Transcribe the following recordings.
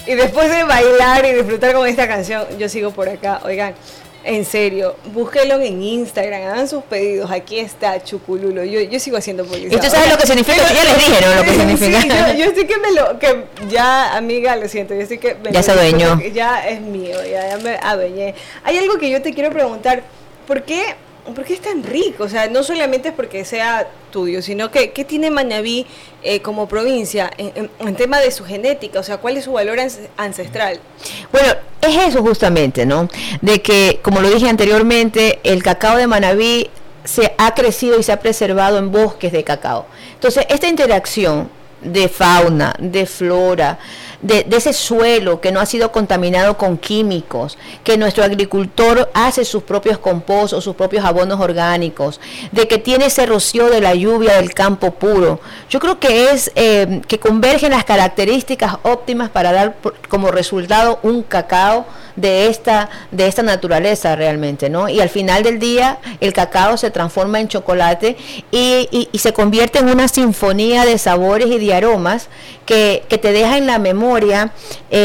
Y después de bailar y disfrutar con esta canción, yo sigo por acá. Oigan, en serio, búsquenlo en Instagram, hagan sus pedidos. Aquí está Chucululo. Yo sigo haciendo publicidad. ¿Y tú sabes lo que significa? Ya les dije, ¿no? Lo que significa. Sí, yo estoy que ya, amiga, lo siento, yo estoy que ya se adueñó. Ya es mío, ya me adueñé. Hay algo que yo te quiero preguntar, ¿por qué es tan rico? O sea, no solamente es porque sea tuyo, sino que ¿qué tiene Manabí como provincia en tema de su genética? O sea, ¿cuál es su valor ancestral? Bueno, es eso justamente, ¿no? De que, como lo dije anteriormente, el cacao de Manabí se ha crecido y se ha preservado en bosques de cacao. Entonces, esta interacción de fauna, de flora, de ese suelo que no ha sido contaminado con químicos, que nuestro agricultor hace sus propios compost o sus propios abonos orgánicos, de que tiene ese rocío de la lluvia del campo puro. Yo creo que es que convergen las características óptimas para dar como resultado un cacao de esta naturaleza realmente, ¿no? Y al final del día el cacao se transforma en chocolate y se convierte en una sinfonía de sabores y de aromas que te deja en la memoria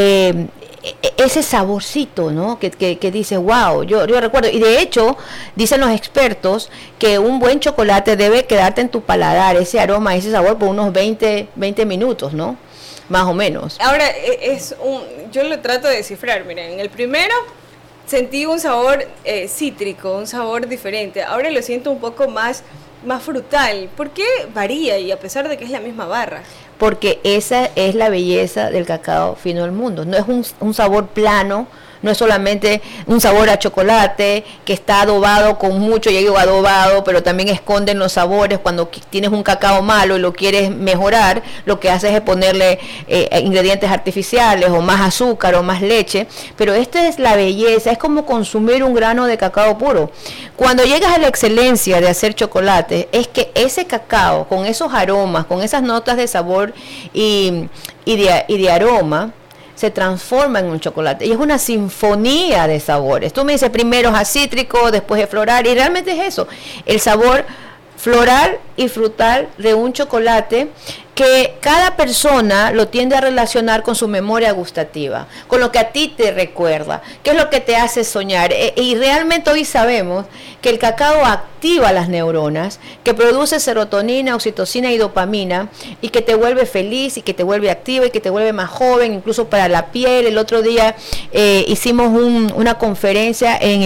ese saborcito, ¿no? Que dices, wow, yo recuerdo, y de hecho dicen los expertos que un buen chocolate debe quedarte en tu paladar, ese aroma, ese sabor por unos 20 minutos, ¿no? Más o menos. Ahora, yo lo trato de descifrar, miren, en el primero sentí un sabor cítrico, un sabor diferente, ahora lo siento un poco más frutal. ¿Por qué varía y a pesar de que es la misma barra? Porque esa es la belleza del cacao fino del mundo, no es un sabor plano, no es solamente un sabor a chocolate que está adobado con mucho, ya digo adobado, pero también esconden los sabores. Cuando tienes un cacao malo y lo quieres mejorar, lo que haces es ponerle ingredientes artificiales o más azúcar o más leche, pero esta es la belleza, es como consumir un grano de cacao puro. Cuando llegas a la excelencia de hacer chocolate, es que ese cacao, con esos aromas, con esas notas de sabor y de aroma, se transforma en un chocolate y es una sinfonía de sabores. Tú me dices primero es acítrico, después es floral, y realmente es eso, el sabor floral y frutal de un chocolate que cada persona lo tiende a relacionar con su memoria gustativa, con lo que a ti te recuerda, qué es lo que te hace soñar. Y realmente hoy sabemos que el cacao activa las neuronas, que produce serotonina, oxitocina y dopamina, y que te vuelve feliz, y que te vuelve activa, y que te vuelve más joven, incluso para la piel. El otro día hicimos una conferencia en